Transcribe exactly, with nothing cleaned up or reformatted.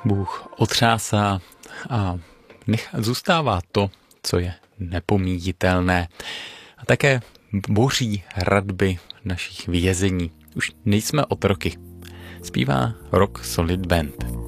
Bůh otřásá a nech, zůstává to, co je nepomíjitelné. A také boří hradby našich vězení. Už nejsme otroky. Zpívá Rock Solid Band.